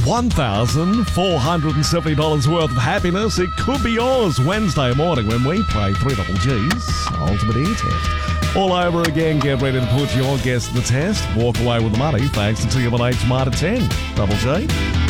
$1,470 worth of happiness. It could be yours Wednesday morning when we play 3GG's Ultimate Ear Test. All over again, get ready to put your guess to the test. Walk away with the money thanks to TMNH Smarter 10. Double G.